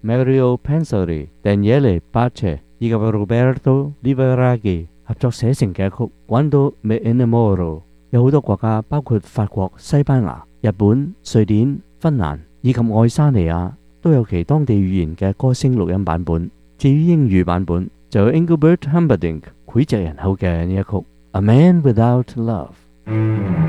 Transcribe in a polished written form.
Mario Pensoli、Daniele Pace 以及 Roberto Liberaghi 合作寫成嘅曲《Quando Me Innamoro》，有好多國家，包括法國、西班牙、日本、瑞典、芬蘭以及愛沙尼亞都有其當地語言嘅歌聲錄音版本。至於英語版本，就有 Engelbert Humperdinck 膾炙人口嘅呢一曲《A Man Without Love》。